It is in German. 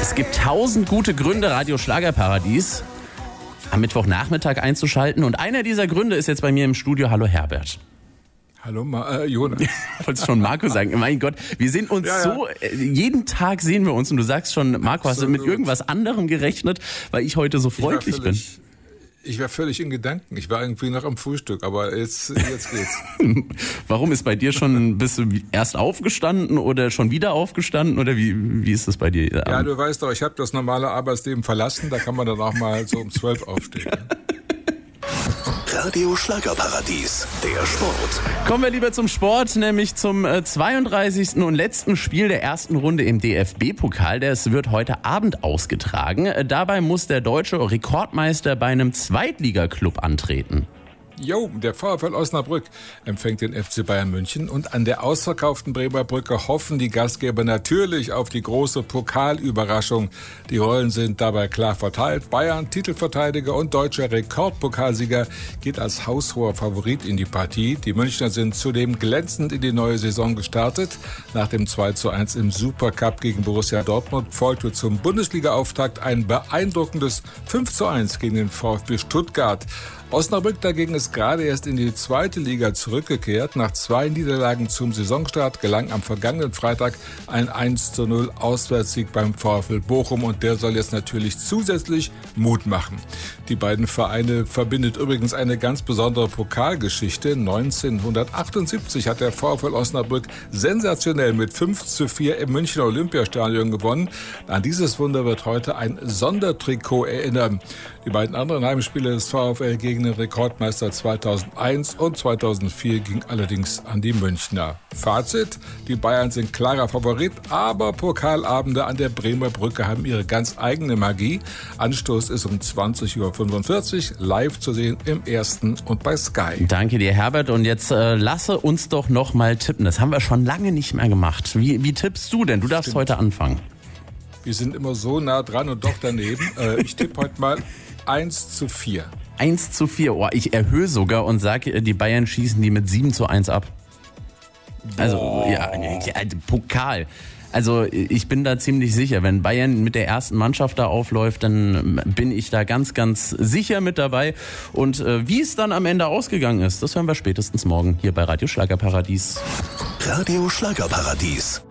Es gibt 1000 gute Gründe, Radio Schlagerparadies am Mittwochnachmittag einzuschalten. Und einer dieser Gründe ist jetzt bei mir im Studio. Hallo Herbert. Hallo Jonas. Ich wollte schon Marco sagen. Mein Gott, wir sind uns so, jeden Tag sehen wir uns und du sagst schon, Marco, hast du mit irgendwas anderem gerechnet, weil ich heute so freundlich bin? Ich war völlig in Gedanken. Ich war irgendwie noch am Frühstück, aber jetzt geht's. Warum ist bei dir schon, bist du erst aufgestanden oder schon wieder aufgestanden oder wie ist das bei dir? Ja, du weißt doch, ich habe das normale Arbeitsleben verlassen, da kann man dann auch mal so um 12 aufstehen. Radio Schlagerparadies, der Sport. Kommen wir lieber zum Sport, nämlich zum 32. und letzten Spiel der ersten Runde im DFB-Pokal. Das wird heute Abend ausgetragen. Dabei muss der deutsche Rekordmeister bei einem Zweitligaklub antreten. Der VfL Osnabrück empfängt den FC Bayern München und an der ausverkauften Bremer Brücke hoffen die Gastgeber natürlich auf die große Pokalüberraschung. Die Rollen sind dabei klar verteilt. Bayern, Titelverteidiger und deutscher Rekordpokalsieger, geht als haushoher Favorit in die Partie. Die Münchner sind zudem glänzend in die neue Saison gestartet. Nach dem 2:1 im Supercup gegen Borussia Dortmund folgte zum Bundesliga-Auftakt ein beeindruckendes 5:1 gegen den VfB Stuttgart. Osnabrück dagegen ist gerade erst in die zweite Liga zurückgekehrt. Nach 2 Niederlagen zum Saisonstart gelang am vergangenen Freitag ein 1:0 Auswärtssieg beim VfL Bochum und der soll jetzt natürlich zusätzlich Mut machen. Die beiden Vereine verbindet übrigens eine ganz besondere Pokalgeschichte. 1978 hat der VfL Osnabrück sensationell mit 5:4 im Münchner Olympiastadion gewonnen. An dieses Wunder wird heute ein Sondertrikot erinnern. Die beiden anderen Heimspiele des VfL gegen den Rekordmeister 2001 und 2004 ging allerdings an die Münchner. Fazit: Die Bayern sind klarer Favorit, aber Pokalabende an der Bremer Brücke haben ihre ganz eigene Magie. Anstoß ist um 20:45 Uhr, live zu sehen im Ersten und bei Sky. Danke dir, Herbert. Und jetzt lasse uns doch noch mal tippen. Das haben wir schon lange nicht mehr gemacht. Wie tippst du denn? Du darfst heute anfangen. Wir sind immer so nah dran und doch daneben. Ich tippe heute mal 1:4. 1:4. Oh, ich erhöhe sogar und sage, die Bayern schießen die mit 7:1 ab. Also, Pokal. Also, ich bin da ziemlich sicher. Wenn Bayern mit der ersten Mannschaft da aufläuft, dann bin ich da ganz, ganz sicher mit dabei. Und wie es dann am Ende ausgegangen ist, das hören wir spätestens morgen hier bei Radio Schlagerparadies. Radio Schlagerparadies.